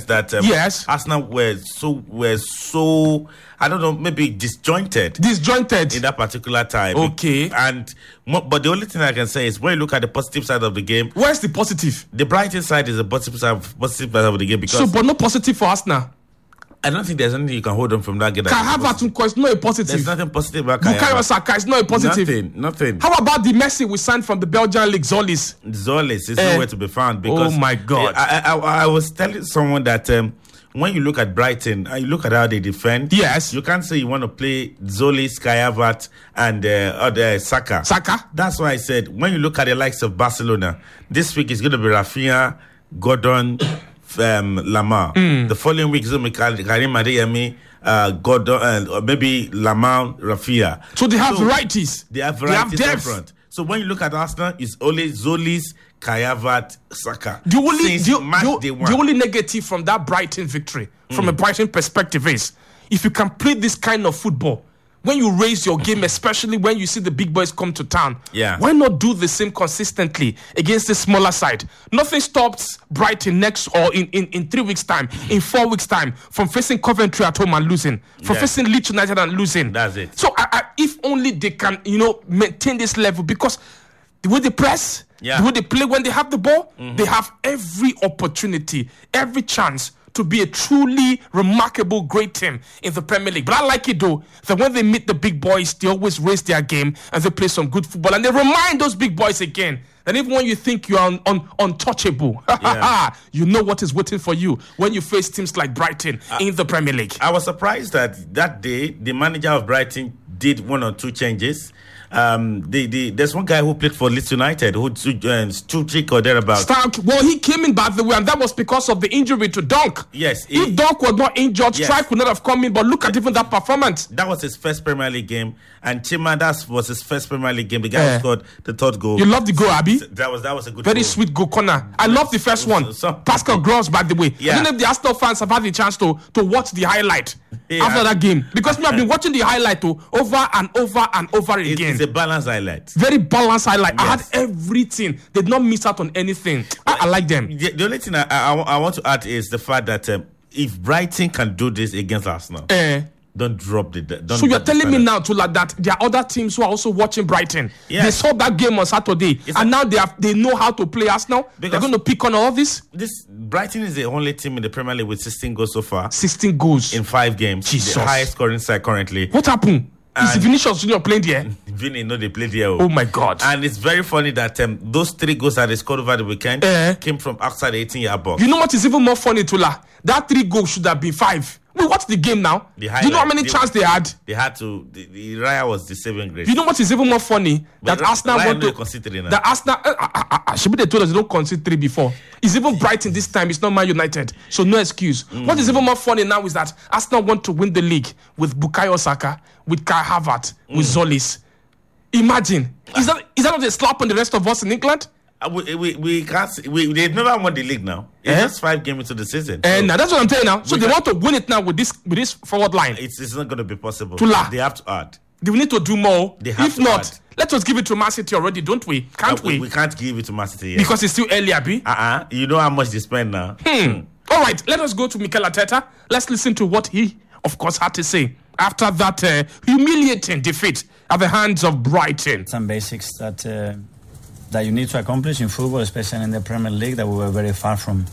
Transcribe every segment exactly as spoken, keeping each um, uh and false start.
sense that um, yes. Arsenal were so were so I don't know, maybe disjointed. Disjointed in that particular time. Okay. And but the only thing I can say is when you look at the positive side of the game, where's the positive? The Brighton side is the positive side, positive side of the game because. So, but no positive for Arsenal. I don't think there's anything you can hold on from that game. Kai Havertz is not a positive. There's nothing positive about Kai Bukayo Saka is not a positive. Nothing, nothing. How about the Messi we signed from the Belgian league, Zolis? Zolis is Eh. nowhere to be found because. Oh my God! I, I, I, I was telling someone that um, when you look at Brighton, uh, you look at how they defend. Yes. You can't say you want to play Zolis, Kai Havertz, and uh, other Saka. Saka. That's why I said when you look at the likes of Barcelona, this week is going to be Rafinha, Gordon. Um, Lamar. Mm. The following week is going to be Karim Adeyemi, uh, Gordon, uh, or maybe Lamar, Rafinha. So they have so varieties. They have varieties they have in depth. front. So when you look at Arsenal, it's only Zolis, Kai Havertz, Saka. The only, Since the, match the, day one. the only negative from that Brighton victory, from Mm. a Brighton perspective, is if you can play this kind of football, when you raise your game, especially when you see the big boys come to town, Yeah. why not do the same consistently against the smaller side? Nothing stops Brighton next or in, in, in three weeks' time, in four weeks' time, from facing Coventry at home and losing, from Yeah. facing Leeds United and losing. That's it. So I, I, if only they can, you know, maintain this level, because the way they press, Yeah. the way they play when they have the ball, mm-hmm. they have every opportunity, every chance to be a truly remarkable, great team in the Premier League. But I like it though, that when they meet the big boys, they always raise their game and they play some good football. And they remind those big boys again that even when you think you are un- un- untouchable, Yeah. you know what is waiting for you when you face teams like Brighton uh, in the Premier League. I was surprised that that day, the manager of Brighton did one or two changes. Um, the, the, there's one guy who played for Leeds United, who uh, Stuchik or thereabouts. Stark, well, he came in by the way, and that was because of the injury to Dunk. Yes. If he- Dunk was not injured, Yes. Strike would not have come in. But look at even that performance. That was his first Premier League game, and Chima, that was his first Premier League game. The guy Eh. who scored the third goal. You love the goal, Abby? That was that was a good Very goal. sweet goal corner. I love the first one. So- Pascal Gross, by the way. Yeah. I don't know if the Arsenal fans have had the chance to, to watch the highlight Yeah. after that game. Because me, I've been watching the highlight too, over and over and over It's, again. it's a balanced highlight. Very balanced highlight. I had Yes. everything. They did not miss out on anything. I, I like them. The, the only thing I, I, I want to add is the fact that um, if Brighton can do this against Arsenal, Eh. don't drop the. Don't So you're drop the telling me standard. now to like that there are other teams who are also watching Brighton. Yes. They saw that game on Saturday, It's and a- now they have they know how to play Arsenal. They're Because- going to pick on all this. This Brighton is the only team in the Premier League with sixteen goals so far sixteen goals. in five games. Jesus. The highest scoring side currently. What happened? Is And- Vinicius Junior playing there? Vinny, no, they played here. Oh my God! And it's very funny that um, those three goals that they scored over the weekend Eh. came from outside the eighteen-yard box. You know what is even more funny, Tula? That three goals should have been five. We watched the game now. The Do you know how highlight, many they- chances they had? They had to. The, the Raya was the saving grace. You know what is even more funny? But That Arsenal Raya want no to. concede three now. That Arsenal. Uh, uh, uh, uh, should be they told us they don't concede three before. It's even Brighton this time. It's not Man United, so no excuse. Mm. What is even more funny now is that Arsenal want to win the league with Bukayo Saka, with Kai Havertz, with Mm. Zolis. Imagine. Is that is that not a slap on the rest of us in England? Uh, we, we, we can't. See, we they've never won the league now. It's Eh? just five games into the season. And so uh, that's what I'm telling you now. So we they can- want to win it now with this with this forward line. it's it's not going to be possible. Tula. They have to add. They will need to do more. They have If to not, add. let us give it to Man City already, don't we? Can't Uh, we? we? We can't give it to Man City yet. Because it's still early, Abi. uh-uh. You know how much they spend now. Hmm. All right, let us go to Mikel Arteta. Let's listen to what he, of course, had to say after that uh, humiliating defeat at the hands of Brighton. Some basics that uh, that you need to accomplish in football, especially in the Premier League, that we were very far from.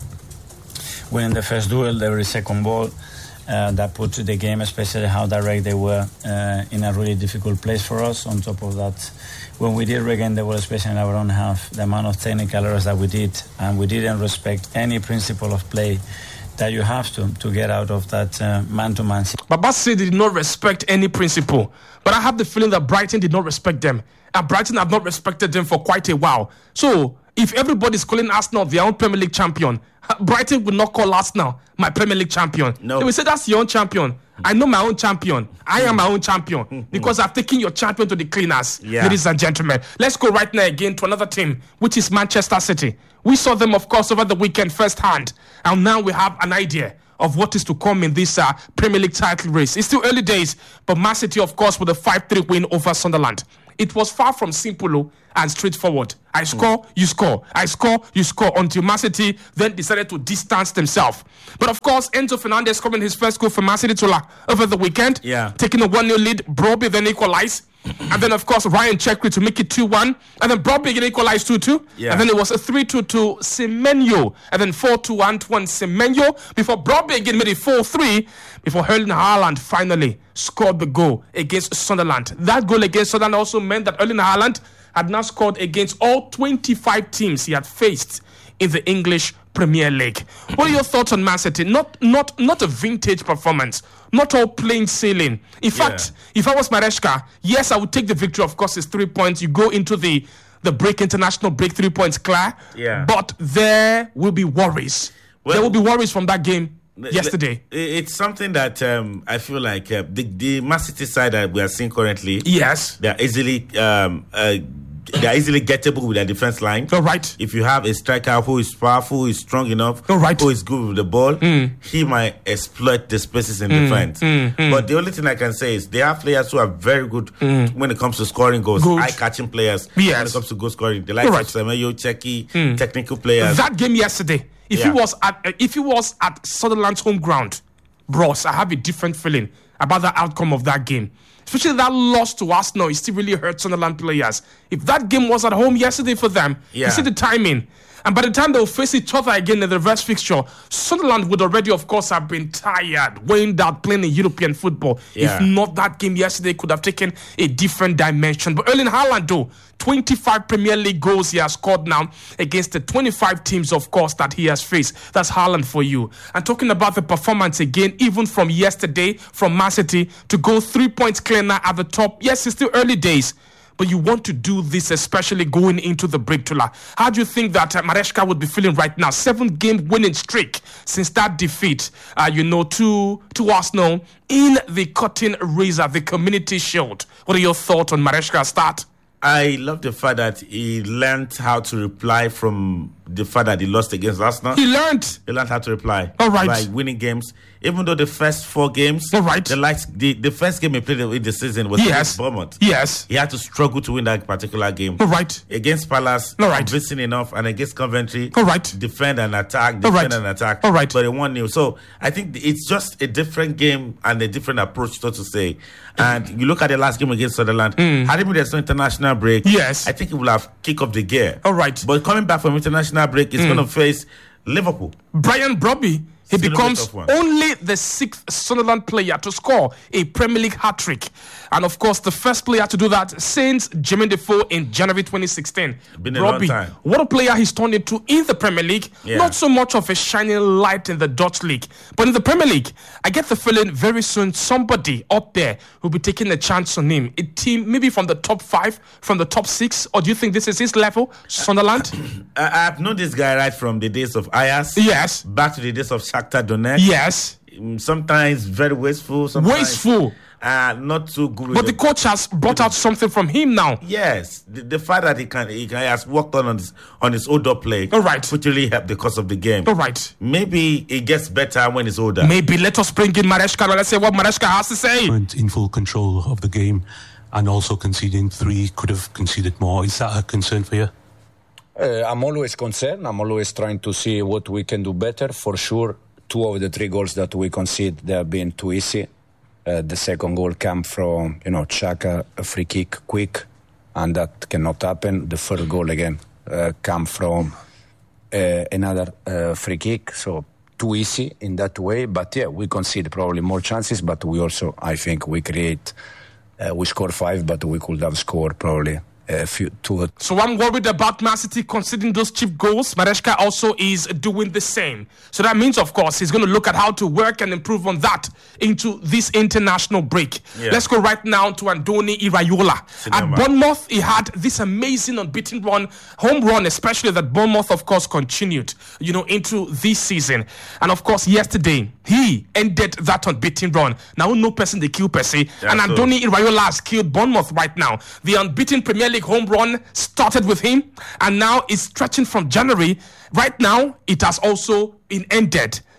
Winning the first duel, the very second ball, uh, that put the game, especially how direct they were, uh, in a really difficult place for us. On top of that, when we did regain the ball, especially in our own half, the amount of technical errors that we did, and we didn't respect any principle of play that you have to to get out of that uh, man-to-man situation. Baba said they did not respect any principle. But I have the feeling that Brighton did not respect them. And Brighton have not respected them for quite a while. So, if everybody's calling Arsenal their own Premier League champion, Brighton would not call Arsenal my Premier League champion. No. They will say, that's your own champion. I know my own champion. I am my own champion. Because I've taken your champion to the cleaners, Yeah. ladies and gentlemen. Let's go right now again to another team, which is Manchester City. We saw them, of course, over the weekend firsthand. And now we have an idea of what is to come in this uh, Premier League title race. It's still early days, but Man City, of course, with a five three win over Sunderland. it was far from simple and straightforward. I score, mm. you score. I score, you score. Until Man City then decided to distance themselves. But of course, Enzo Fernandez scoring his first goal for Man City to over the weekend. Yeah. Taking a one nil lead. Brobbey then equalized. And then, of course, Ryan Chekri to make it two one. And then Brobbey again equalized two two. Yeah. And then it was a three two to Semenyo. And then four two Antoine Semenyo. Before Brobbey again made it four three. Before Erling Haaland finally scored the goal against Sunderland. That goal against Sunderland also meant that Erling Haaland had now scored against all twenty-five teams he had faced in the English Premier League. What are your thoughts on Man City? Not, not, not a vintage performance. Not all plain sailing. In fact, yeah. if I was Maresca, yes, I would take the victory. Of course, it's three points. You go into the, the break, international break, three points clear. Yeah. But there will be worries. Well, there will be worries from that game yesterday. It's something that um, I feel like uh, the, the Man City side that we are seeing currently, yes, they are easily um, uh, they are easily gettable with their defense line. All right. If you have a striker who is powerful, who is strong enough, All right. who is good with the ball, mm. he might exploit the spaces in mm. defense. Mm. Mm. But the only thing I can say is they have players who are very good mm. when it comes to scoring goals, good. eye-catching players yes. when it comes to goal scoring. The likes right. of Semenyo, Cheki, mm. technical players. That game yesterday, if yeah. he was at uh, if he was at Sutherland's home ground, bros, I have a different feeling about the outcome of that game. Especially that loss to Arsenal, it still really hurt Sunderland players. If that game was at home yesterday for them, yeah. you see the timing. And by the time they'll face each other again in the reverse fixture, Sunderland would already, of course, have been tired, weighing out playing in European football. Yeah. If not, that game yesterday could have taken a different dimension. But Erling Haaland, though, twenty-five Premier League goals he has scored now against the twenty-five teams, of course, that he has faced. That's Haaland for you. And talking about the performance again, even from yesterday, from Man City, to go three points clear now at the top. Yes, it's still early days, but you want to do this, especially going into the break, Tula. How do you think that uh, Maresca would be feeling right now? Seven-game winning streak since that defeat, uh, you know, to, to Arsenal in the Cotton Razor, the Community Shield. What are your thoughts on Maresca's start? I love the fact that he learned how to reply from the fact that he lost against Arsenal. He learned. He learned how to reply. All right. By winning games. Even though the first four games, All right. the, likes, the, the first game he played in the season was yes. against Bournemouth. Yes. He had to struggle to win that particular game. All right. Against Palace, All right. convincing enough, and against Coventry, All right. defend and attack, defend All right. and attack. All right. But they won nil. So I think it's just a different game and a different approach, so to say. And you look at the last game against Sunderland, mm. had it been there's no international break, yes. I think it will have kick off the gear. All right. But coming back from international break, it's mm. going to face Liverpool. Brian Brobbey. He Still becomes only the sixth Sunderland player to score a Premier League hat-trick. And, of course, the first player to do that since Jermaine Defoe in January twenty sixteen. Been a Brobbey, long time. What a player he's turned into in the Premier League. Yeah. Not so much of a shining light in the Dutch league. But in the Premier League, I get the feeling very soon somebody up there will be taking a chance on him. A team maybe from the top five, from the top six. Or do you think this is his level, Sunderland? I, I've known this guy right from the days of Ajax. Yes. Back to the days of Shakhtar Donetsk. Yes. Sometimes very wasteful. Sometimes wasteful. Uh, not too good. But the, the coach has brought out something from him now. Yes, the, the fact that he can, he can he has worked on on his on his older play. All right, which really helped the course of the game. All right, maybe it gets better when he's older. Maybe let us bring in Maresca. Let's see what Maresca has to say. In full control of the game, and also conceding three, could have conceded more. Is that a concern for you? Uh, I'm always concerned. I'm always trying to see what we can do better. For sure, two of the three goals that we concede, they have been too easy. Uh, the second goal came from, you know, Xhaka, a free kick, quick, and that cannot happen. The third goal, again, uh, came from uh, another uh, free kick, so too easy in that way. But, yeah, we concede probably more chances, but we also, I think, we create, uh, we score five, but we could have scored probably a few, two. So I'm worried about Man City conceding those cheap goals. Maresca also is doing the same. So that means, of course, he's going to look at how to work and improve on that into this international break. Yeah. Let's go right now to Andoni Iraola. Cinema. At Bournemouth, he had this amazing unbeaten run, home run, especially that Bournemouth, of course, continued, you know, into this season. And, of course, yesterday, he ended that unbeaten run. Now, no person they kill per se. Yeah, and Andoni so. Iraola has killed Bournemouth right now. The unbeaten Premier League home run started with him, and now it's stretching from January. Right now, it has also been ended.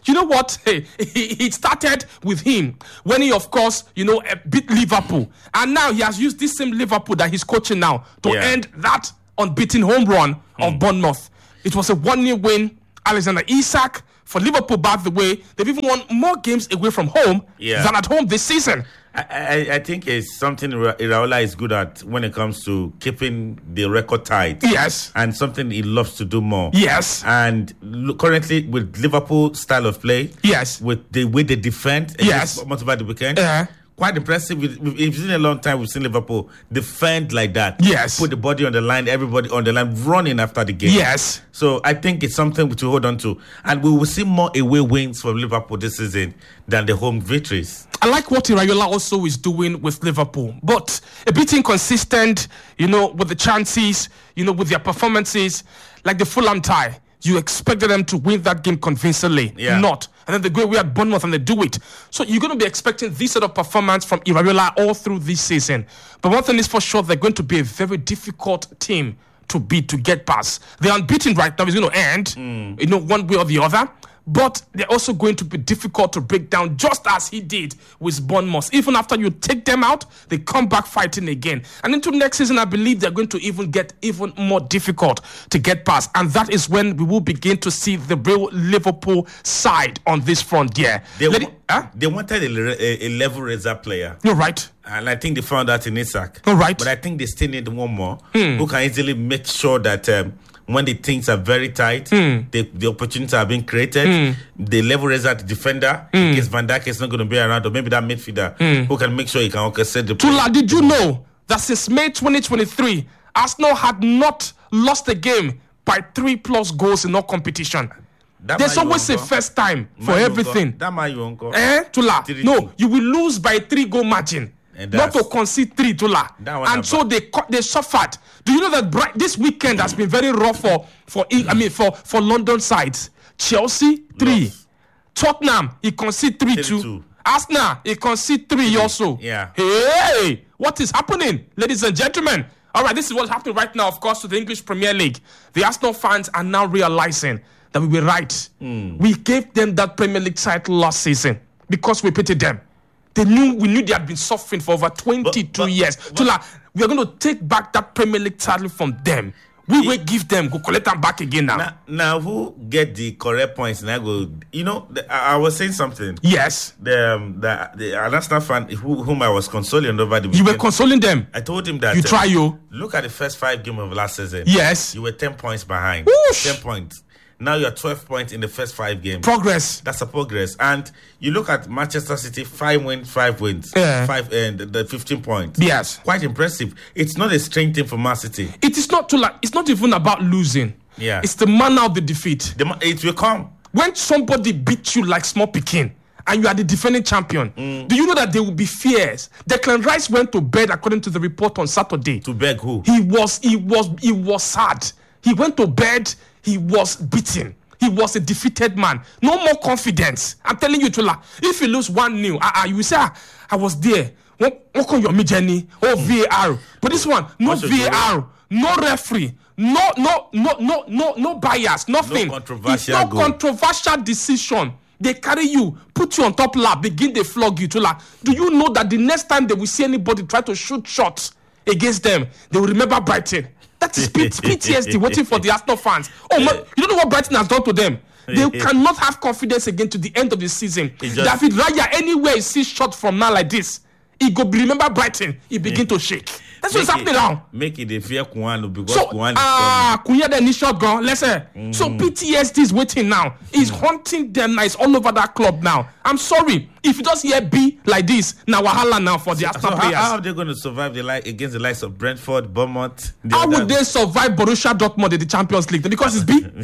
You know what? Hey, it started with him when he, of course, you know, beat Liverpool. And now he has used this same Liverpool that he's coaching now to Yeah. end that unbeaten home run of Hmm. Bournemouth. It was a one nil win. Alexander Isak for Liverpool, by the way. They've even won more games away from home Yeah. than at home this season. I, I, I think it's something Ra- Iraola is good at when it comes to keeping the record tight. Yes. And something he loves to do more. Yes. And look, currently with Liverpool style of play, Yes. with the way they defend, Yes. against Bournemouth over the weekend, Uh-huh. quite impressive. We've, we've we've seen a long time. We've seen Liverpool defend like that. Yes. Put the body on the line, everybody on the line, running after the game. Yes. So I think it's something to hold on to, and we will see more away wins from Liverpool this season than the home victories. I like what Iraola also is doing with Liverpool, but a bit inconsistent, you know, with the chances, you know, with their performances, like the Fulham tie. You expected them to win that game convincingly, Yeah. not. And then they go away at Bournemouth and they do it. So you're going to be expecting this sort of performance from Iraola all through this season. But one thing is for sure, they're going to be a very difficult team to beat, to get past. They're unbeaten right now. It's going to end, Mm. you know, one way or the other. But they're also going to be difficult to break down, just as he did with Bournemouth. Even after you take them out, they come back fighting again. And into next season, I believe they're going to even get even more difficult to get past. And that is when we will begin to see the real Liverpool side on this front. Yeah, They, Let wa- it- huh? they wanted a, a, a level reserve player. You're right. And I think they found that in Isak. All right. But I think they still need one more who can easily make sure that um, when the things are very tight, the, the opportunities are being created. The level reserve defender, in case Van Dijk is not going to be around, or maybe that midfielder who can make sure he can orchestrate the play. Tula, did you know that since May twenty twenty-three, Arsenal had not lost a game by three plus goals in all competition? That There's man you always a won't go. first time for Man you everything. won't go. That man you won't go. Eh, Tula? Three No, two. you will lose by three goal margin. And Not to that's- concede three, Tula. That one And about- so they co- they suffered. Do you know that Bright, this weekend has been very rough for for Eng- I mean for for London sides? Chelsea three, Lost. Tottenham he concede three two. two. Arsenal he concede three also. Yeah. Hey, what is happening, ladies and gentlemen? All right, this is what's happening right now, of course, to the English Premier League. The Arsenal fans are now realizing that we were right. We gave them that Premier League title last season because we pitied them. They knew we knew they had been suffering for over twenty-two But- but- years. but- Tula, we are going to take back that Premier League title from them. We will give them, go collect them back again now. Now, now, who get the correct points? And I go, you know, the, I, I was saying something. Yes, The um, the, the an Arsenal fan who, whom I was consoling over the you weekend. were consoling them. I told him that You uh, try, yo. Look at the first five games of last season. Yes, You were ten points behind. Whoosh. ten points. Now you're twelve points in the first five games. progress. That's a progress. And you look at Manchester City, five wins, five wins, Yeah. five and the fifteen points. Yes. Quite impressive. It's not a strange thing for Man City. It is not Tula. It's not even about losing. Yeah. It's the manner of the defeat. The, ma- it will come. When somebody beats you like small Pekin and you are the defending champion, do you know that there will be fears? Declan Rice went to bed according to the report on Saturday. To beg who? He was he was he was sad. He went to bed, he was beaten. He was a defeated man. No more confidence. I'm telling you, Tula, if you lose one nil, uh, uh, you will say, ah, I was there. What on your me journey? Oh, V A R. But this one, no What's your V A R, no referee, no, no, no, no, no, no bias, nothing. controversial It's no goal. controversial decision. They carry you, put you on top lap, begin they flog you, Tula. Do you know that the next time they will see anybody try to shoot shots against them, they will remember Brighton? That is P T S D waiting for the Arsenal fans. Oh, man, you don't know what Brighton has done to them. They cannot have confidence again to the end of the season. just- David Raya, anywhere he sees shot from now like this, he go be remember Brighton. He begin to shake. That's what's Make happening it- now. Make it a fair Kuanu because So, Kuanu is ah, Kunya the initial gone. Let's say. So P T S D is waiting now. He's haunting them now. It's all over that club now. I'm sorry. If you just hear B like this, now wahala now for the coming. So Arsenal how, players. how are they going to survive the like against the likes of Brentford, Bournemouth? the How other- would they survive Borussia Dortmund in the Champions League? Because it's B.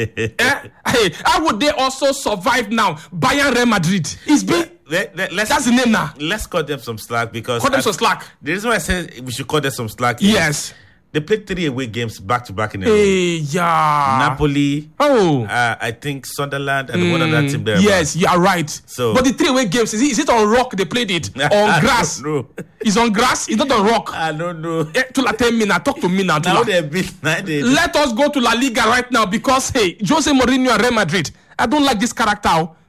eh? Hey, how would they also survive now Bayern Real Madrid? It's B. Let, let, let's, That's the name now. let's cut them some slack because Cut them I- some slack. The reason why I said we should cut them some slack is Yes. they played three away games back to back in a row. Hey, yeah. Napoli, Oh. uh, I think Sunderland, and one other team there. Yes, you are right. So- but the three away games, is it, is it on rock they played it? Or on grass? No, It's on grass, it's not on rock. I don't know. Eh, Tula, tell me now, talk to me now. Now Tula. they beat. Now they. Let us go to La Liga right now because, hey, Jose Mourinho and Real Madrid, I don't like this character. oh.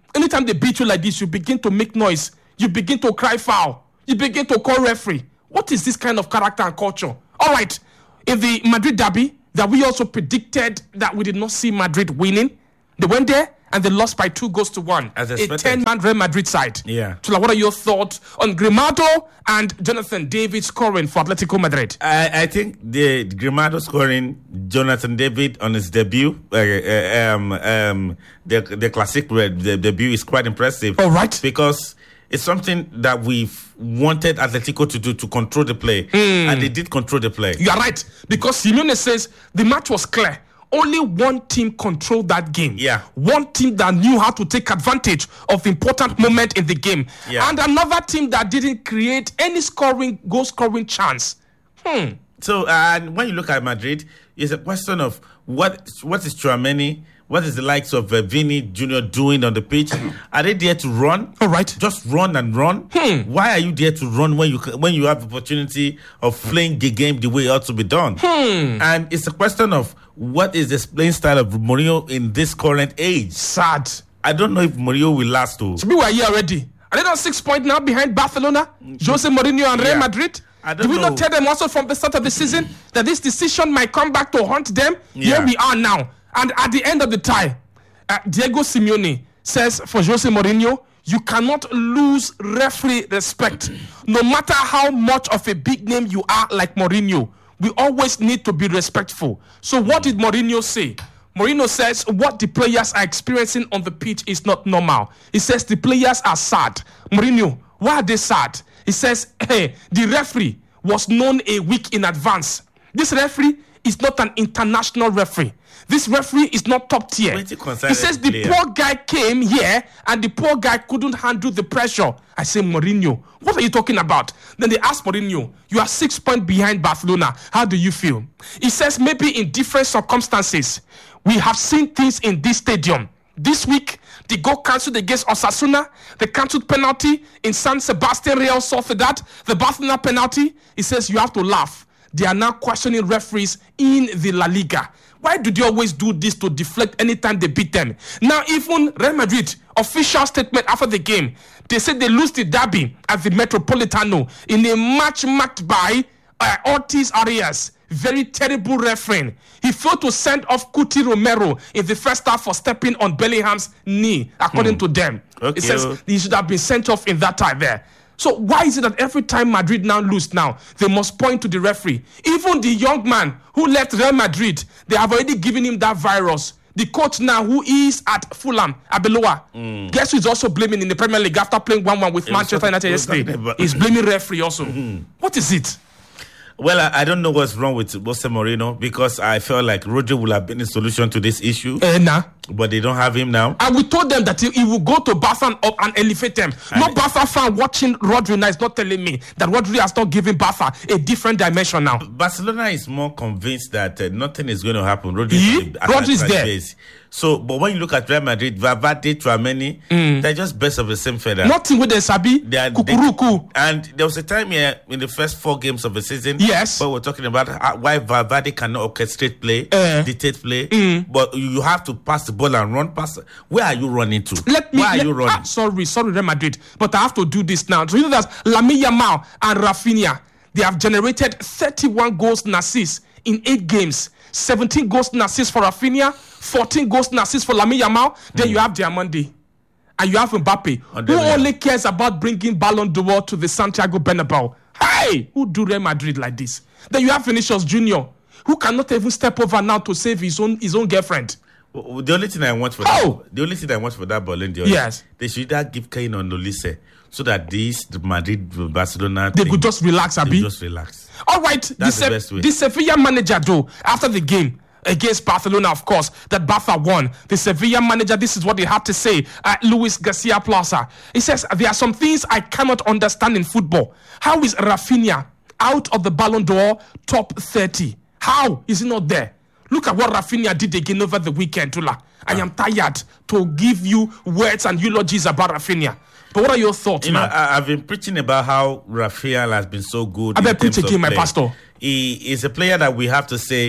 Anytime they beat you like this, you begin to make noise. You begin to cry foul. You begin to call referee. What is this kind of character and culture? All right, in the Madrid derby, that we also predicted that we did not see Madrid winning. They went there and they lost by two goals to one. As a expected. ten-man Real Madrid side. Yeah. Tula, what are your thoughts on Grimado and Jonathan David scoring for Atletico Madrid? I, I think the Grimado scoring Jonathan David on his debut, uh, uh, um, um, the the classic red, the debut is quite impressive. All right. Because it's something that we've wanted Atletico to do, to control the play. Mm. And they did control the play. You are right. Because Simeone says the match was clear. Only one team controlled that game. Yeah. One team that knew how to take advantage of important moment in the game. Yeah. And another team that didn't create any scoring, goal scoring chance. Hmm. So, uh, and when you look at Madrid, it's a question of what what is Tchouaméni, what is the likes of uh, Vini Junior doing on the pitch? Are they there to run? All right. Just run and run? Hmm. Why are you there to run when you when you have the opportunity of playing the game the way it ought to be done? Hmm. And it's a question of what is the playing style of Mourinho in this current age? Sad. I don't know if Mourinho will last though. So we were here already. Are they not six points now behind Barcelona, Jose Mourinho and Yeah. Real Madrid? I don't Did we know. not tell them also from the start of the season that this decision might come back to haunt them? Yeah. Here we are now. And at the end of the tie, uh, Diego Simeone says for Jose Mourinho, you cannot lose referee respect. No matter how much of a big name you are like Mourinho, we always need to be respectful. So what did Mourinho say? Mourinho says what the players are experiencing on the pitch is not normal. He says the players are sad. Mourinho, why are they sad? He says, hey, the referee was known a week in advance. This referee is not an international referee. This referee is not top tier. Wait, you He consider says the player. poor guy came here and the poor guy couldn't handle the pressure. I say, Mourinho, what are you talking about? Then they ask Mourinho, you are six points behind Barcelona. How do you feel? He says maybe in different circumstances, we have seen things in this stadium. This week, the goal cancelled against Osasuna, the cancelled penalty in San Sebastian Real Sociedad, the Barcelona penalty. He says you have to laugh. They are now questioning referees in the La Liga. Why do they always do this to deflect anytime they beat them? Now, even Real Madrid, official statement after the game, they said they lose the derby at the Metropolitano in a match marked by uh, Ortiz Arias. Very terrible refereeing. He failed to send off Cuti Romero in the first half for stepping on Bellingham's knee, according to them. Okay. It says he should have been sent off in that time there. So why is it that every time Madrid now lose now, they must point to the referee? Even the young man who left Real Madrid, they have already given him that virus. The coach now who is at Fulham, Abeloa, mm. guess who is also blaming in the Premier League after playing one one with It was Manchester talking- United it was talking yesterday? about- He's blaming referee also. Mm-hmm. What is it? Well, I, I don't know what's wrong with Jose Mourinho because I felt like Rodri would have been the solution to this issue, Uh, nah. but they don't have him now. And we told them that he, he will go to Barca and, up and elevate them. And- No Barca fan watching Rodri now is not telling me that Rodri has not given Barca a different dimension now. Barcelona is more convinced that uh, nothing is going to happen. Rodri Yeah? is, at Rodri is that there. base. So, but when you look at Real Madrid, Valverde, Tchouaméni, Mm. they're just best of the same feather. Nothing with the Sabi, They are- Kukuruku. they- and there was a time here in the first four games of the season, Yes. where we're talking about how, why Valverde cannot orchestrate play, Uh. dictate play, but you have to pass the ball and run past. Where are you running to? Let me. Where are let- you running? ah, sorry, sorry, Real Madrid, but I have to do this now. So you know that Lamine Yamal and Rafinha, they have generated thirty-one goals and assists in eight games. seventeen goals and assists for Rafinha, fourteen goals and assists for Lamine Yamal. Then you have Diamandi. And you have Mbappe, On who the way. only cares about bringing Ballon d'Or to the Santiago Bernabeu. Hey, who do Real Madrid like this? Then you have Vinicius Junior, who cannot even step over now to save his own his own girlfriend. Well, the only thing I want for Oh! that, the only thing I want for that Ballon d'Or, Yes. they should either give Kane on Olise so that this the Madrid Barcelona They thing, could just relax, they Abi. just relax. All right, the, That's the Se- best way. the Sevilla manager, though, after the game against Barcelona, of course, that Barca won. The Sevilla manager, this is what he had to say. Uh, Luis Garcia Plaza. He says, there are some things I cannot understand in football. How is Rafinha out of the Ballon d'Or top thirty? How is he not there? Look at what Rafinha did again over the weekend, Tula. I am tired to give you words and eulogies about Rafinha. But what are your thoughts You know, now? I, I've been preaching about how Rafael has been so good. I in better preach terms of again, my play. pastor. He is a player that we have to say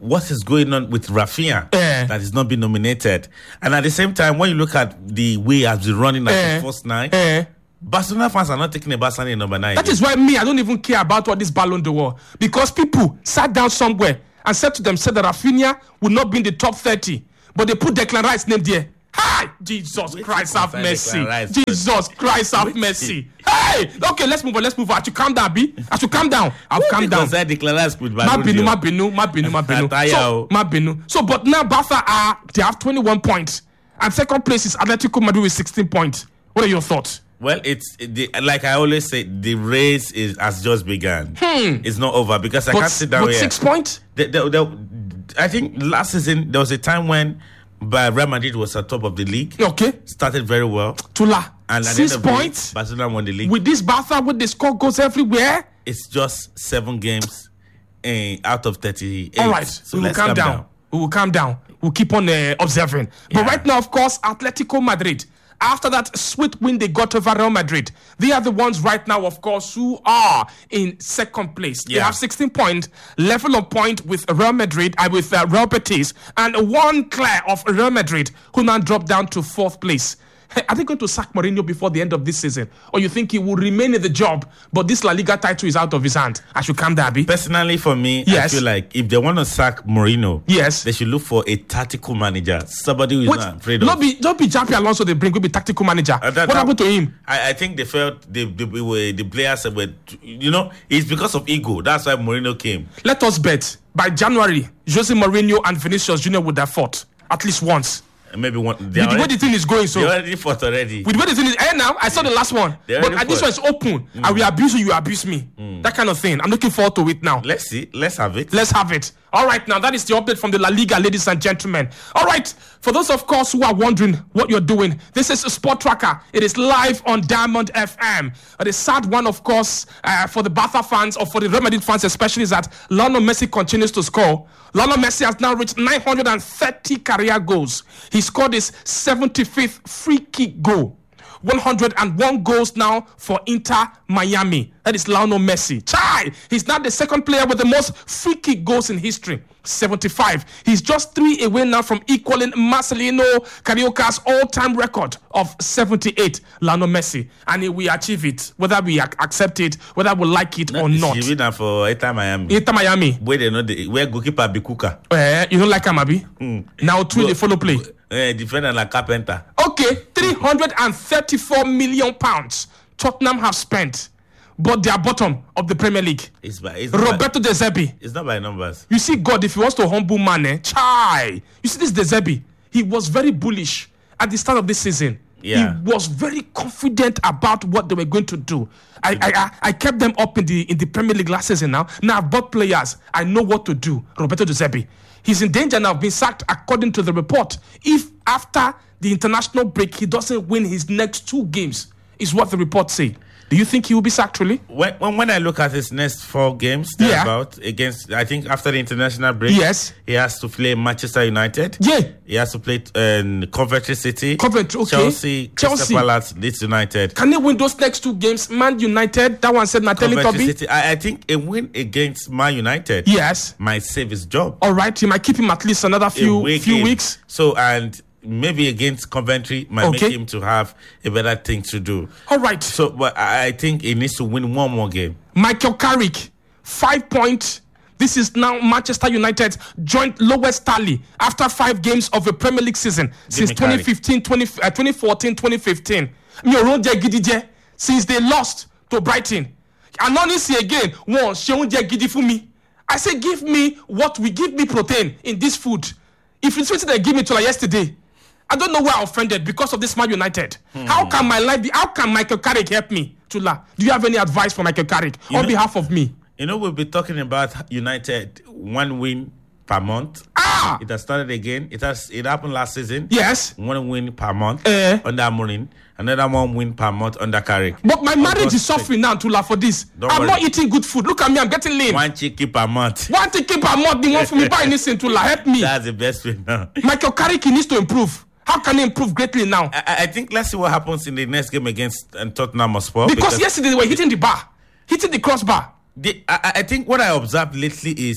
what is going on with Rafinha Eh. that is not being nominated. And at the same time, when you look at the way has been running at Eh. the first nine, Eh. Barcelona fans are not taking a Barcelona in number nine. That is why me, I don't even care about what this Ballon d'Or, because people sat down somewhere and said to themselves that Rafinha would not be in the top thirty, but they put Declan Rice's name there. Hi, Jesus Wait Christ, till have concern mercy. Declan Rice. Jesus Christ, have Wait mercy. Hey, okay, let's move on. Let's move on. I should calm down, B. I should calm down. I've calmed down. Because I declare last with Ma binu, ma binu, ma binu, ma binu. Ataya, So, oh. ma binu. So, but now Barca are they have twenty-one points, and second place is Atletico Madrid with sixteen points. What are your thoughts? Well, it's the, like I always say, the race is has just begun. It's not over because I But, can't sit down but here. six points. The- the- the- I think last season there was a time when uh, Real Madrid was at top of the league. Okay, Started very well, Tula. and at Six the end of the league, points. Barcelona won the league. With this Barca, with the score goes everywhere. It's just seven games eh, out of thirty-eight. All right, So we will let's calm down. We will calm down. We'll keep on uh, observing. But Yeah. right now, of course, Atletico Madrid. After that sweet win they got over Real Madrid, they are the ones right now, of course, who are in second place. They Yeah. have sixteen points, level on point with Real Madrid and with uh, Real Betis, and one clear of Real Madrid, who now dropped down to fourth place. Hey, are they going to sack Mourinho before the end of this season? Or you think he will remain in the job, but this La Liga title is out of his hand? I should calm down, Abi. Personally, for me, Yes. I feel like if they want to sack Mourinho, Yes. they should look for a tactical manager, somebody who is Wait, not afraid of. not be, don't be Jappy Alonso they bring, will be tactical manager. Uh, that- what that- happened to him? I, I think they felt the the, were, the players were, you know, it's because of ego. That's why Mourinho came. Let us bet by January, Jose Mourinho and Vinicius Junior would have fought at least once. Maybe one. They With the way already, the thing is going, so they already fought already. with the way the thing is, eh, now I saw the last one, They but already uh, this one fought. is open. I will abuse you, you abuse me. That kind of thing. I'm looking forward to it now. Let's see. Let's have it. Let's have it. All right, now that is the update from the La Liga, ladies and gentlemen. All right, for those, of course, who are wondering what you're doing, this is a Sport Tracker. It is live on Diamond F M. Uh, the sad one, of course, uh, for the Barca fans or for the Real Madrid fans especially, is that Lionel Messi continues to score. Lionel Messi has now reached nine hundred thirty career goals. He scored his seventy-fifth free kick goal. one hundred one goals now for Inter Miami. That is Lionel Messi. Chai! He's now the second player with the most free kick goals in history. seventy-five. He's just three away now from equaling Marcelino Carioca's all-time record of seventy-eight. Lionel Messi. And he will achieve it, whether we ac- accept it, whether we like it or not. She win for Inter Miami. Inter Miami. Where they know the where goalkeeper be Kuka. Uh, you don't like him, Abi? Now two they follow play. Uh, defender like Carpenter. Okay, three hundred thirty-four million pounds Tottenham have spent, but they are bottom of the Premier League. It's by it's not by, Roberto De Zerbi. it's not by numbers. You see, God, if he wants to humble man, eh, chai. You see, this De Zerbi, he was very bullish at the start of this season. Yeah. He was very confident about what they were going to do. I, I I I kept them up in the in the Premier League last season. Now, now I've bought players. I know what to do. Roberto De Zerbi, he's in danger now of being sacked, according to the report. If after the international break he doesn't win his next two games, is what the report say. Do you think he will be sacked, really? When, when when I look at his next four games, Yeah. about against, I think after the international break, Yes. he has to play Manchester United. Yeah. He has to play um, Coventry City, Coventry, okay. Chelsea, Chelsea. Crystal Palace, Leeds United, Can he win those next two games? Man United, that one said Natalie Coventry Toby. City. I, I think a win against Man United Yes. might save his job. All right, he might keep him at least another few Away few game. weeks. So and maybe against Coventry might Okay. make him to have a better thing to do. All right. So, but I I think he needs to win one more game. Michael Carrick, five points. This is now Manchester United's joint lowest tally after five games of a Premier League season since me twenty Carrick. fifteen, twenty, uh, twenty fourteen, twenty fifteen. Mi ò rún jẹ gidi jẹ since they lost to Brighton. Anonisi again, wọ́n ṣe oúnjẹ gidi fún mi. I say give me what we give me protein in this food. If it's what they give me to like yesterday, I don't know why I offended because of this Man United. How can my life be? How can Michael Carrick help me, Tula? Do you have any advice for Michael Carrick on know- behalf of me? You know, we'll be talking about United one win per month. Ah, It has started again. It has it happened last season. yes. One win per month Eh. under Mourinho. Another one win per month under Carrick. But my marriage August is suffering now, Tula, for this. Don't I'm worry. not eating good food. Look at me, I'm getting lean. One, One chicken per month. ticket per month, the one for me. Buy anything, Tula, help me. That's the best way now. Michael Carrick, he needs to improve. How can he improve greatly now? I, I think let's see what happens in the next game against um, Tottenham Hotspur. Because yesterday they were hitting the bar, hitting the crossbar. the, I, I think what I observed lately is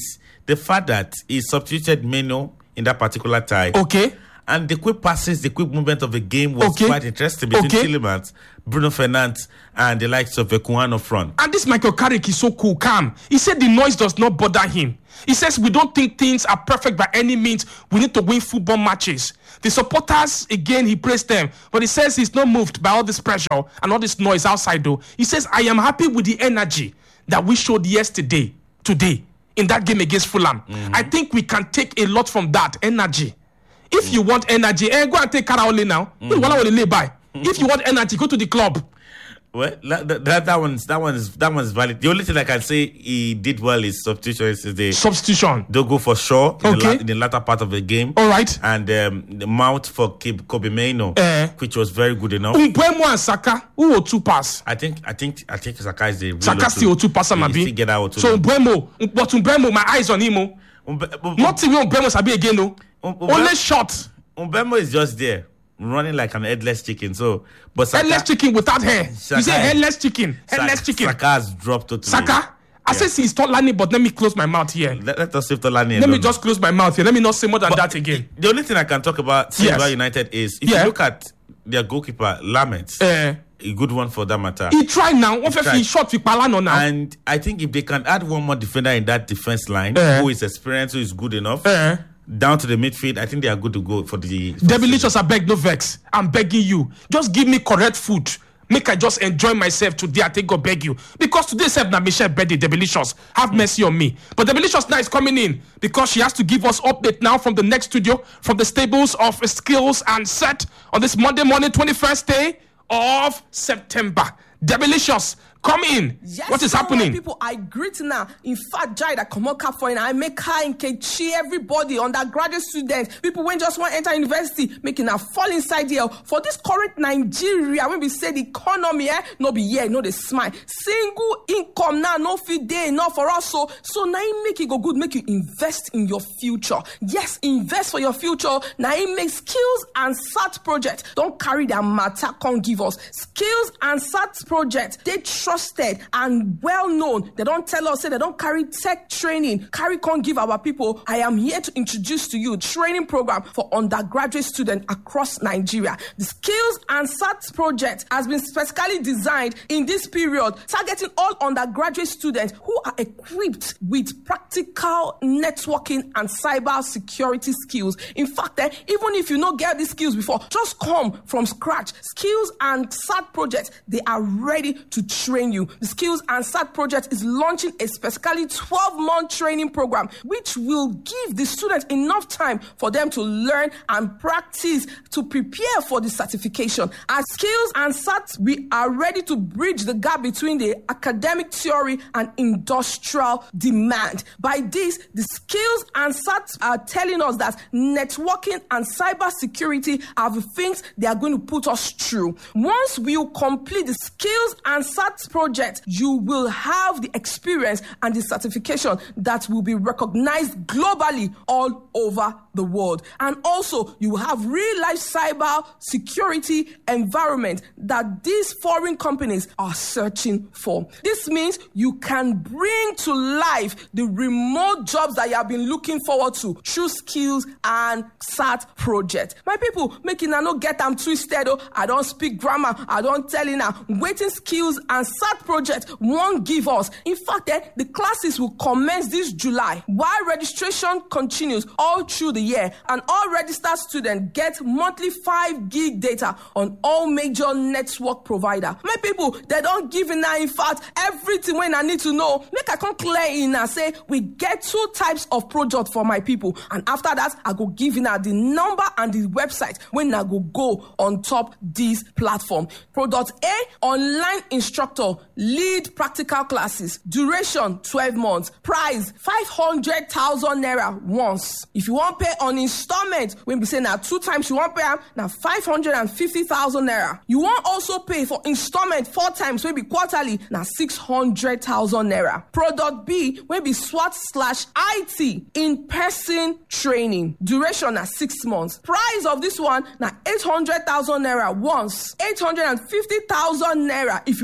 the fact that he substituted Meno in that particular tie. Okay. And the quick passes, the quick movement of the game was Okay. quite interesting between Okay. Tielemans, Bruno Fernandes, and the likes of Ekuano front. And this Michael Carrick is so cool, calm. He said the noise does not bother him. He says we don't think things are perfect by any means. We need to win football matches. The supporters, again, he praised them. But he says he's not moved by all this pressure and all this noise outside though. He says, I am happy with the energy that we showed yesterday, today, in that game against Fulham. Mm-hmm. I think we can take a lot from that energy. If you want energy, eh, go and take Karaole now. Mm-hmm. If you want energy, go to the club. Well, that, that that one's that one's that one's valid. The only thing I can say he did well is substitution yesterday. Substitution. They'll go for Shaw in, Okay. the, la- in the latter part of the game. All right. And um, the mount for Kobe Meno, Eh. which was very good enough. Mbeumo and Saka, who will two pass? I think I think I think Saka is the real Saka still two passer, He maybe. still get out. So Mbeumo, but Mbeumo, my eyes on him. oh. Umbe- Umbe- Nothing will Mbeumo sabi again, no. Um- Umbe- Only shot. Mbeumo is just there, running like an headless chicken. So, but Saka, Headless chicken without hair. Saka- You say headless chicken. Headless Saka, chicken. Saka has dropped totally. Saka. I Yeah. say he's not landing, but let me close my mouth here. Let, let us save Tolani. Let me just close my mouth here. Let me not say more than that again. The only thing I can talk about Silva Yes. United is if Yeah. you look at their goalkeeper Lamet, Uh, a good one for that matter. he tried now. One tried. he shot with Palano now. And I think if they can add one more defender in that defense line, Eh. who is experienced, who is good enough, Uh, down to the midfield, I think they are good to go for the. For Debilicious, I beg no vex. I'm begging you. Just give me correct food. Make I just enjoy myself today. I think God beg you. Because today, Seb na Michelle birthday, Debilicious. Have mercy on me. But Debilicious now is coming in because she has to give us update now from the next studio, from the stables of Skills and Set on this Monday morning, twenty-first day of September. Debilicious, come in. Yes, What is so happening? my people, I greet now. In fact, Jai that come out for it. I make her in Kechi, everybody, undergraduate students, people when just want to enter university, making a fall inside here for this current Nigeria. When we say the economy, eh, no be here, no the smile. Single income now, no feed day enough for us. So, so now it make it go good, make you invest in your future. Yes, invest for your future. Now it make skills and S A T project. Don't carry that matter, can't give us skills and S A T project. They trusted and well known. They don't tell us, say they don't carry tech training. Carry can't give our people. I am here to introduce to you training program for undergraduate students across Nigeria. The skills and S A T project has been specifically designed in this period, targeting all undergraduate students who are equipped with practical networking and cyber security skills. In fact, eh, even if you don't get these skills before, just come from scratch. Skills and S A T project, they are ready to train you. The Skills and S A T project is launching a specifically twelve-month training program, which will give the students enough time for them to learn and practice to prepare for the certification. At Skills and S A T, we are ready to bridge the gap between the academic theory and industrial demand. By this, the Skills and S A T are telling us that networking and cyber security are the things they are going to put us through. Once we complete the Skills and S A T project, you will have the experience and the certification that will be recognized globally all over the world. And also, you will have real-life cyber security environment that these foreign companies are searching for. This means you can bring to life the remote jobs that you have been looking forward to through Skills and S A T project. My people, making I no get them twisted. Oh, I don't speak grammar. I don't tell you now. Waiting Skills and S A T project won't give us. In fact, eh, the classes will commence this July while registration continues all through the year, and all registered students get monthly five gig data on all major network provider. My people, they don't give in now. In fact, everything when I need to know, make I come clear in and say we get two types of project for my people, and after that I go give in the number and the website when I go go on top this platform. Product A, online instructor, lead practical classes, duration twelve months, price five hundred thousand naira once. If you want pay on installment, when we say now two times you want pay now five hundred fifty thousand naira. You want also pay for installment four times, maybe quarterly, now six hundred thousand naira. Product B, when be SWAT slash I T in person training, duration na six months. Price of this one now eight hundred thousand naira once, eight hundred fifty thousand naira if you want pay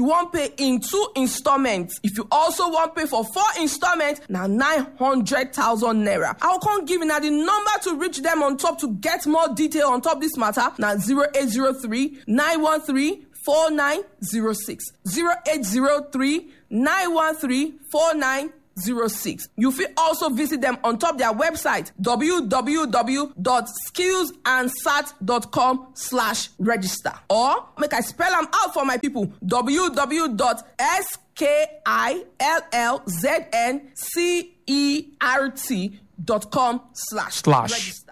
pay in two installments. If you also want pay for four installments, now nine hundred thousand naira. I'll come give you now the number to reach them on top to get more detail on top this matter. Now zero eight zero three nine one three four nine zero six. zero eight zero three nine one three four nine zero six. You will also visit them on top their website w w w dot skills and sat dot com slash register, or make I spell them out for my people, w w w dot skillzncert dot com slash Slash. register.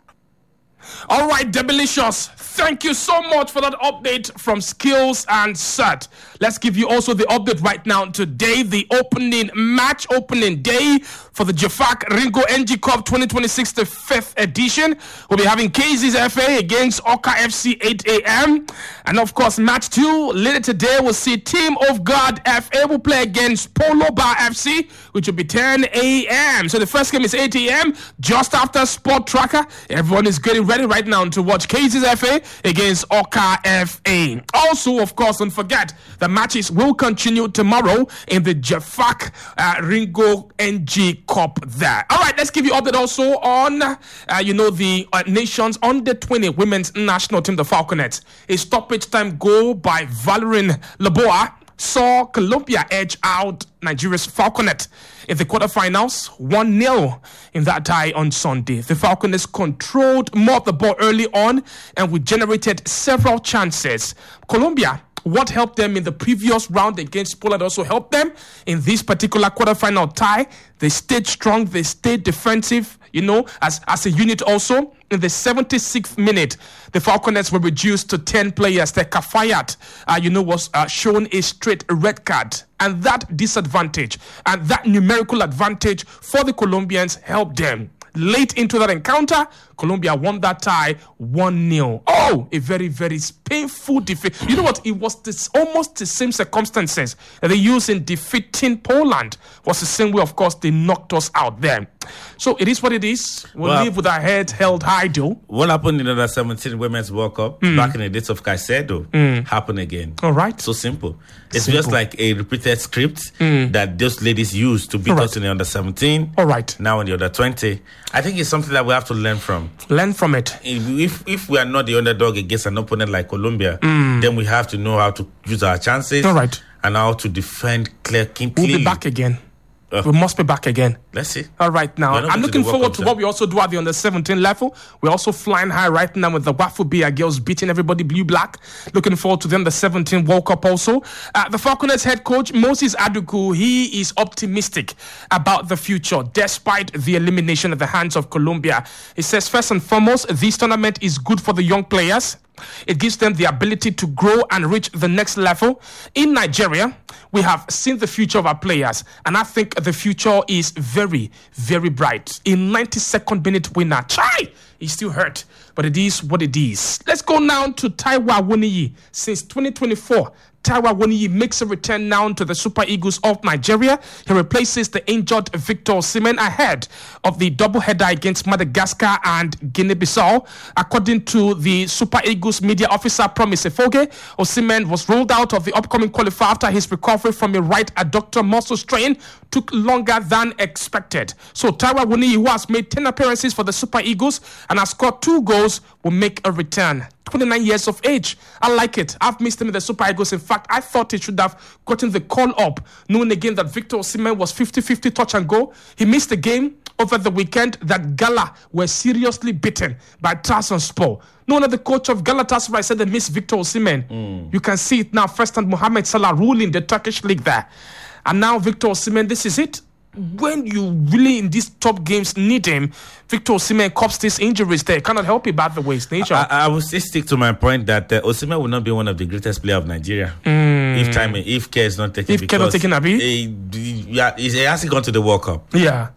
All right, Debilicious, thank you so much for that update from Skills and Cert. Let's give you also the update right now. Today, the opening match, opening day for the Jafak Ringo N G Cup twenty twenty-six, the fifth edition. We'll be having K Z's F A against Oka F C, eight a.m. And of course, match two, later today, we'll see Team of God F A will play against Polo Bar F C, which will be ten a.m. So the first game is eight a.m., just after Sport Tracker. Everyone is getting ready right now to watch K Z's F A against Oka F A. Also, of course, don't forget, the matches will continue tomorrow in the Jafak uh, Ringo N G Cup there. All right, let's give you update also on, uh, you know, the uh, nation's under twenty women's national team, the Falconets. A stoppage time goal by Valerie Laboa saw Colombia edge out Nigeria's Falconet in the quarterfinals, one nil in that tie on Sunday. The Falconets controlled more of the ball early on and we generated several chances. Colombia, what helped them in the previous round against Poland also helped them in this particular quarterfinal tie. They stayed strong, they stayed defensive, you know, as, as a unit also. In the seventy-sixth minute, the Falconets were reduced to ten players. The Kafayat, uh, you know, was uh, shown a straight red card. And that disadvantage and that numerical advantage for the Colombians helped them. Late into that encounter, Colombia won that tie one nil. Oh, a very, very painful defeat. You know what? It was this, almost the same circumstances that they used in defeating Poland. Was the same way, of course, they knocked us out there. So it is what it is. We'll Well, live with our head held high, though. What happened in the under seventeen Women's World Cup back in the days of Caicedo happened again. All right. So simple. It's Simple. just like a repeated script that those ladies used to beat All right. us in the under seventeen. All right. Now in the under twenty. I think it's something that we have to learn from. Learn from it. If if we are not the underdog against an opponent like Colombia, then we have to know how to use our chances. All right. And how to defend clear, clearly. We'll be back again. Uh. We must be back again. Let's see. All right, now, We're not I'm going to looking the World forward Cup, to sir. what we also do at the under seventeen level. We're also flying high right now with the Wafu Bia girls beating everybody blue-black. Looking forward to the under seventeen World Cup also. Uh, the Falconets head coach, Moses Aduku, he is optimistic about the future despite the elimination at the hands of Colombia. He says, first and foremost, this tournament is good for the young players. It gives them the ability to grow and reach the next level. In Nigeria, we have seen the future of our players, and I think the future is very, very bright. A ninety-second minute winner, chai, he's still hurt, but it is what it is. Let's go now to Taiwa Woniyi. Since twenty twenty-four, Taiwa Woniyi makes a return now to the Super Eagles of Nigeria. He replaces the injured Victor Osimhen ahead of the doubleheader against Madagascar and Guinea-Bissau. According to the Super Eagles media officer, Promise Efoge, Osimhen was rolled out of the upcoming qualifier after his recovery from a right adductor muscle strain took longer than expected. So Taiwa Woniyi, who has made ten appearances for the Super Eagles and has scored two goals, will make a return. twenty-nine years of age. I like it. I've missed him in the Super Eagles. In fact, I thought he should have gotten the call up, knowing again that Victor Osimhen was fifty-fifty touch and go. He missed the game over the weekend that Gala were seriously beaten by Trabzonspor. No, not the coach of Galatasaray said they missed Victor Osimhen. Mm. You can see it now. First and Mohamed Salah ruling the Turkish league there. And now Victor Osimhen, this is it. When you really in these top games need him, Victor Osimhen cops these injuries there. Cannot help it by the way, it's nature. I, I will still stick to my point that uh, Osimhen will not be one of the greatest players of Nigeria mm. if time if care is not taken. If care not taken, Abi, he, yeah, he hasn't gone to the World Cup. Yeah.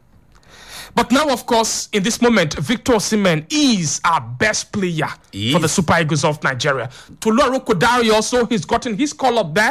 But now, of course, in this moment, Victor Osimhen is our best player He for the is. Super Eagles of Nigeria. Tolu Arokodare also, he's gotten his call up there.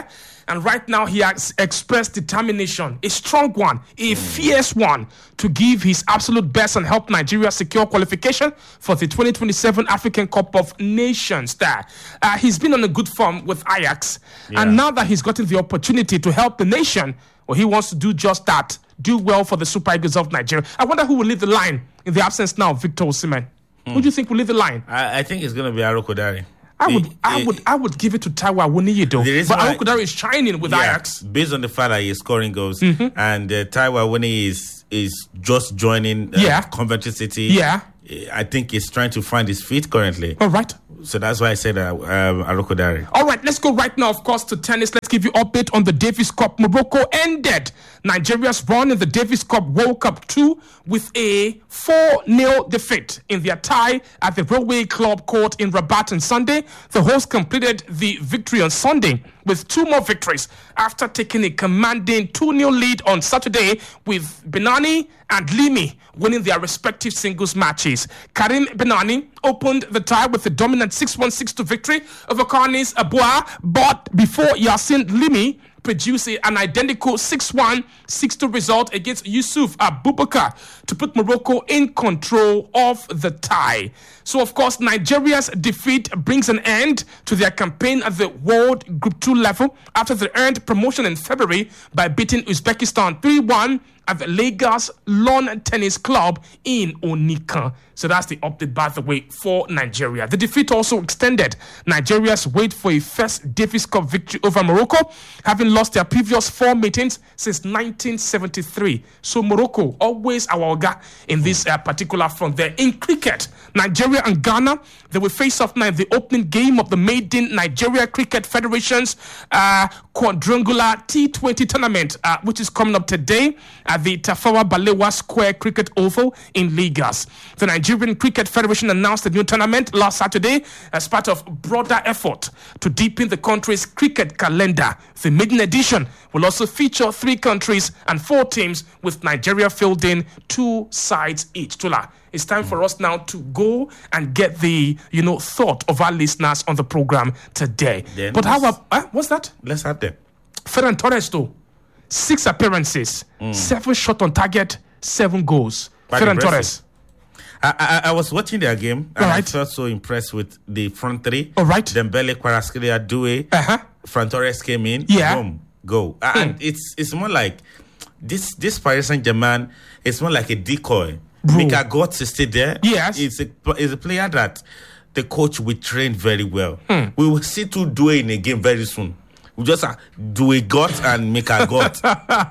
And right now, he has expressed determination, a strong one, a fierce one, to give his absolute best and help Nigeria secure qualification for the twenty twenty-seven African Cup of Nations. There, uh, he's been on a good form with Ajax, Yeah. and now that he's gotten the opportunity to help the nation, well, he wants to do just that, do well for the Super Eagles of Nigeria. I wonder who will lead the line in the absence now of Victor Osimhen. Who do you think will lead the line? I, I think it's going to be Aroko Dari. I would, The- I the- would, I would give it to Taiwo Awoniyi though. The reason But why- Aroko Dari is shining with Yeah, Ajax. based on the fact that he's scoring goals, and uh, Taiwo Awoniyi is is just joining uh, Yeah. Coventry City. Yeah. I think he's trying to find his feet currently. All right. So that's why I said uh, um, Aroko Dari. All right, let's go right now, of course, to tennis. Let's give you update on the Davis Cup. Morocco ended Nigeria's run in the Davis Cup World Cup two with a four nil defeat in their tie at the Railway Club Court in Rabat on Sunday. The hosts completed the victory on Sunday with two more victories after taking a commanding two nil lead on Saturday, with Benani and Limi winning their respective singles matches. Karim Benani opened the tie with a dominant six one six two victory over Karnis Aboua, but before Yassin Limi produced an identical six one six two result against Yusuf Abubakar to put Morocco in control of the tie. So, of course, Nigeria's defeat brings an end to their campaign at the World Group two level after they earned promotion in February by beating Uzbekistan three one at the Lagos Lawn Tennis Club in Onika. So that's the update, by the way, for Nigeria. The defeat also extended Nigeria's wait for a first Davis Cup victory over Morocco, having lost their previous four meetings since nineteen seventy-three. So Morocco, always our Oga in this uh, particular front there. In cricket, Nigeria and Ghana, they will face off now in the opening game of the maiden Nigeria Cricket Federation's uh, quadrangular T twenty tournament, uh, which is coming up today at the Tafawa Balewa Square Cricket Oval in Lagos. The Nigerian Cricket Federation announced the new tournament last Saturday as part of broader effort to deepen the country's cricket calendar. The maiden edition will also feature three countries and four teams, with Nigeria fielding two sides each. Tula, it's time for us now to go and get the, you know, thought of our listeners on the program today. Then but how let's- about, uh, what's that? Let's have them. Ferran Torres, though, six appearances, seven shot on target, seven goals. Quite Ferran impressive. Torres. I, I, I was watching their game and I Alright. felt so impressed with the front three. Alright. Dembele, Kvaratskhelia, Doué. Uh-huh. Fran Torres came in. Yeah. Boom, go. And it's it's more like this this Paris Saint-Germain, it's more like a decoy. Mika Götze is still there. Yes. It's a, it's a player that the coach will train very well. We will see two Doué in a game very soon. We just uh, Doué got and Mika got.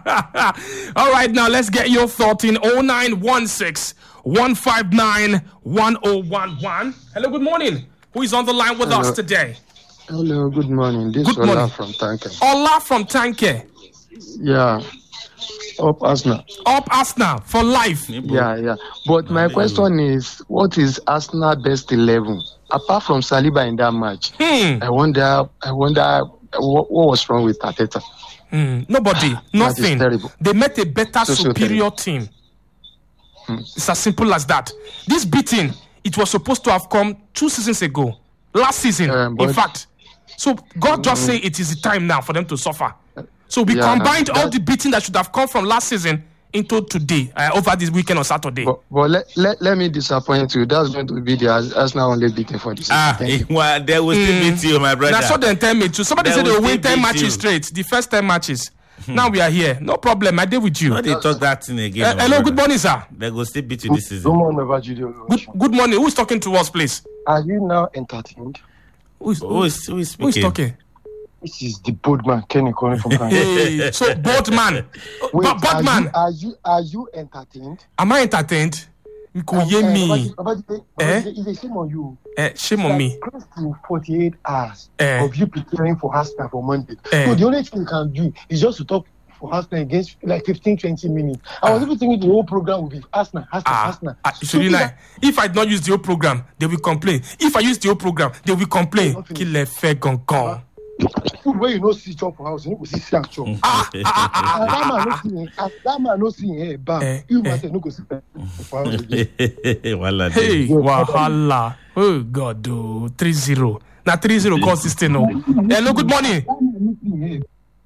All right, now let's get your thought in oh nine one six, one five nine, one oh one one. Hello, good morning. Who is on the line with us Hello. today? Hello, good morning. This Good is Ola morning. from Tanke. Ola from Tanke. Yeah. Up Arsenal. Up Arsenal for life. Yeah, yeah. But my question is, what is Arsenal best eleven? Apart from Saliba in that match, Hmm. I wonder, I wonder what, what was wrong with Arteta. Hmm. Nobody, nothing. terrible. They met a better So, so superior team. It's as simple as that. This beating, it was supposed to have come two seasons ago. Last season, Um, in but- fact. So God just say it is the time now for them to suffer. So we Yeah, combined all that- the beating that should have come from last season into today, uh, over this weekend on Saturday. But, but let, let, let me disappoint you. That's going to be the Ars- Arsenal only beating for this season. ah, Thank you. well, they will still beat you, my brother. That's what they tell me too. Somebody They said they will will win still ten beat matches you. straight. The first ten matches. Now we are here. No problem. I deal with you. Why they talk that thing again? Uh, my hello, brother? good morning, sir. They go still beat you this season. Good morning, Babajidio. Good, good morning. Who's talking to us, please? Are you now entertained? Who is, Who is, who is who is speaking? talking? This is the bold man, Kenny calling from Tanke. Hey, so bold man, Wait, but bold are, man, you, are you are you entertained? am I entertained? Kò yé Eh, mi. Babaji- Babaji- Eh? Babaji, it's a shame on you. Eh, shame on me. Close to forty-eight hours Eh. of you preparing for Arsenal for Monday. Eh. So the only thing you can do is just to talk for Arsenal against like fifteen, twenty minutes. I was even thinking the whole program would be Arsenal, Arsenal, Ah, Arsenal. ah, So so you if like, if I don't use the whole program, they will complain. If I use the whole program, they will complain. Okay. Kí lẹ fẹ́ gangan? that food where you know see chop for house, you know go see see am chop. Ah, ah, ah, ah, And that man no see him, as that man no see him hair back. Eh, You eh. man say no go see for house again. Wala Hey, dey. wahala. Oh God, oh, three zero. Now three zero cause this thing. Oh. Hello, good morning. That man no see him hair.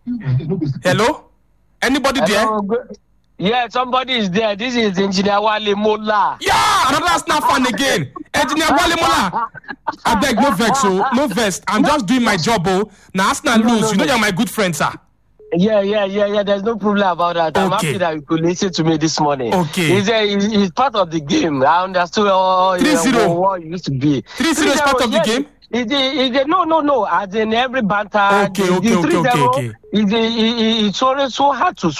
Hello? Anybody Hello, good. Yeah, somebody is there. This is Engineer Wale Mola. Yeah, another Arsenal fan again. Engineer Wale Mola. I beg, no vex, oh, no vex. I'm just doing my job, oh. Now Arsenal No, lose. no, You know no. you're my good friend, sir. Yeah, yeah, yeah, yeah. There's no problem about that. I'm Okay. happy that you could listen to me this morning. Okay. It's, a, it's, it's part of the game. I understood all three zero. uh, what it used to be. three zero is part of the yes. game? It's a, it's a, no, no, no. As in every banter. Okay, the, okay, the okay, three zero okay, okay. It's, a, it, it's always so hard to